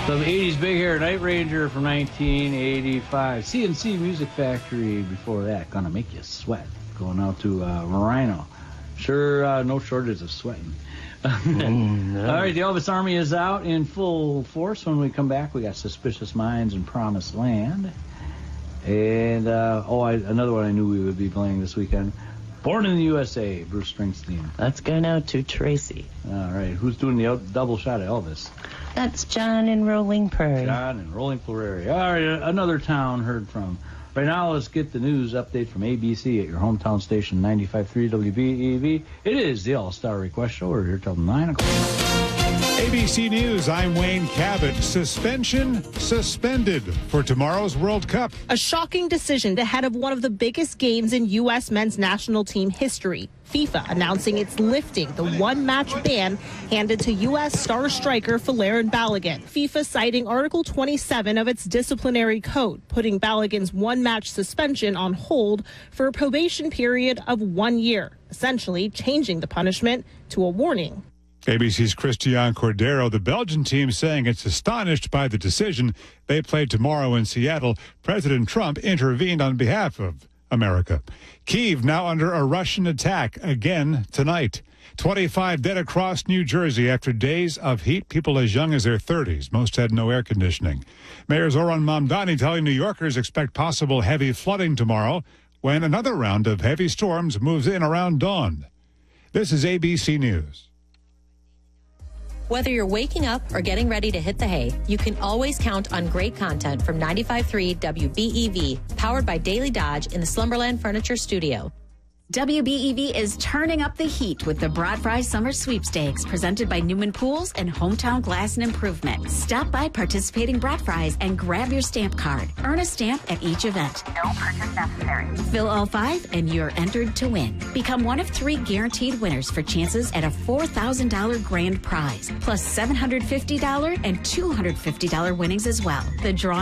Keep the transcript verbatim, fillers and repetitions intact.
The eighties Big Hair Night Ranger from nineteen eighty-five. C N C Music Factory before that. Gonna Make You Sweat. Going out to uh, Rhino. Sure, uh, no shortage of sweating. mm, no. All right, the Elvis Army is out in full force. When we come back, we got Suspicious Minds and Promised Land. And, uh, oh, I, another one I knew we would be playing this weekend. Born in the U S A, Bruce Springsteen. Let's go now to Tracy. All right, who's doing the double shot of Elvis? That's John in Rolling Prairie. John in Rolling Prairie. All right, another town heard from. Right now, let's get the news update from A B C at your hometown station, ninety-five point three W B E V. It is the All-Star Request Show. We're here till nine o'clock. A B C News, I'm Wayne Cabot. Suspension suspended for tomorrow's World Cup. A shocking decision ahead of one of the biggest games in U S men's national team history. FIFA announcing it's lifting the one-match ban handed to U S star striker Folarin Balogun. FIFA citing Article twenty-seven of its disciplinary code, putting Balogun's one-match suspension on hold for a probation period of one year, essentially changing the punishment to a warning. A B C's Christian Cordero, the Belgian team, saying it's astonished by the decision. They play tomorrow in Seattle. President Trump intervened on behalf of America. Kyiv now under a Russian attack again tonight. twenty-five dead across New Jersey after days of heat. People as young as their thirties. Most had no air conditioning. Mayor Zoran Mamdani telling New Yorkers expect possible heavy flooding tomorrow when another round of heavy storms moves in around dawn. This is A B C News. Whether you're waking up or getting ready to hit the hay, you can always count on great content from ninety-five point three W B E V, powered by Daily Dodge in the Slumberland Furniture Studio. W B E V is turning up the heat with the Broad Fry Summer Sweepstakes presented by Newman Pools and Hometown Glass and Improvement. Stop by participating Broad Fries and grab your stamp card. Earn a stamp at each event. No purchase necessary. Fill all five and you're entered to win. Become one of three guaranteed winners for chances at a four thousand dollars grand prize, plus seven hundred fifty dollars and two hundred fifty dollars winnings as well. The drawing